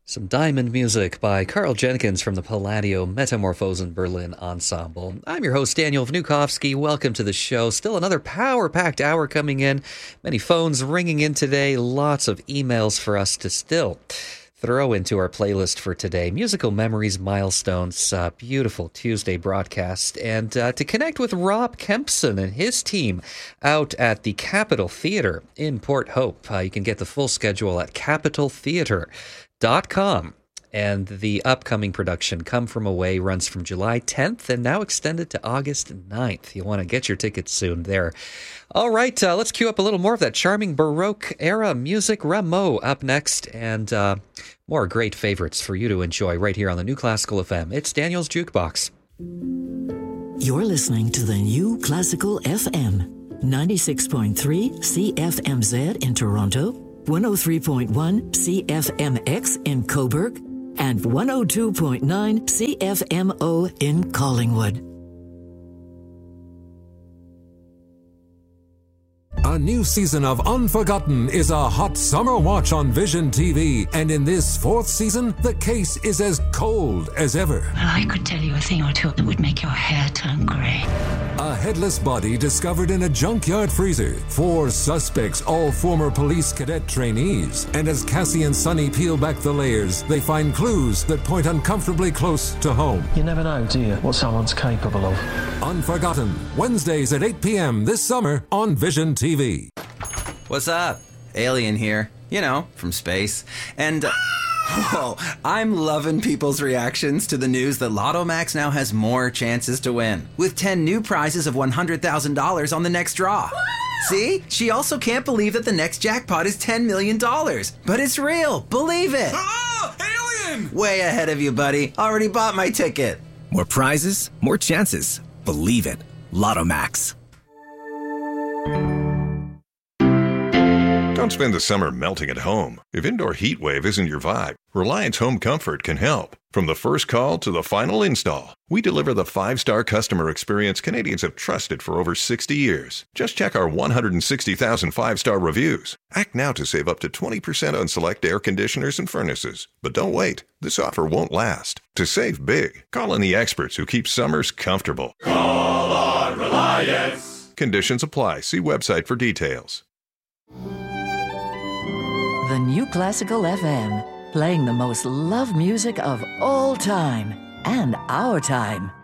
Some diamond music by Carl Jenkins from the Palladio Metamorphosen Berlin Ensemble. I'm your host, Daniel Vnukovsky. Welcome to the show. Still another power-packed hour coming in. Many phones ringing in today. Lots of emails for us to still throw into our playlist for today. Musical Memories, Milestones, beautiful Tuesday broadcast. And to connect with Rob Kempson and his team out at the Capitol Theatre in Port Hope. You can get the full schedule at capitaltheatre.com. And the upcoming production, Come From Away, runs from July 10th and now extended to August 9th. You'll want to get your tickets soon there. All right, let's cue up a little more of that charming Baroque era music. Rameau up next, and more great favorites for you to enjoy right here on the New Classical FM. It's Daniel's Jukebox. You're listening to the New Classical FM, 96.3 CFMZ in Toronto, 103.1 CFMX in Cobourg, and 102.9 CFMO in Collingwood. A new season of Unforgotten is a hot summer watch on Vision TV, and in this fourth season, the case is as cold as ever. Well, I could tell you a thing or two that would make your hair turn grey. A headless body discovered in a junkyard freezer. 4 suspects, all former police cadet trainees. And as Cassie and Sonny peel back the layers, they find clues that point uncomfortably close to home. You never know, do you, what someone's capable of? Unforgotten, Wednesdays at 8 p.m. this summer on Vision TV. What's up? Alien here. You know, from space. And, whoa, I'm loving people's reactions to the news that Lotto Max now has more chances to win, with 10 new prizes of $100,000 on the next draw. See? She also can't believe that the next jackpot is $10 million. But it's real. Believe it. Alien! Way ahead of you, buddy. Already bought my ticket. More prizes, more chances. Believe it. Lotto Max. Don't spend the summer melting at home. If indoor heat wave isn't your vibe, Reliance Home Comfort can help. From the first call to the final install, we deliver the 5-star customer experience Canadians have trusted for over 60 years. Just check our 160,000 5-star reviews. Act now to save up to 20% on select air conditioners and furnaces. But don't wait. This offer won't last. To save big, call in the experts who keep summers comfortable. Call on Reliance. Conditions apply. See website for details. The New Classical FM, playing the most loved music of all time and our time.